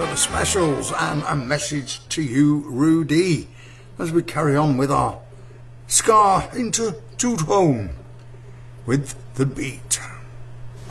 for the specials and a message to you, Rudy, as we carry on with our Ska into two-tone with the beat.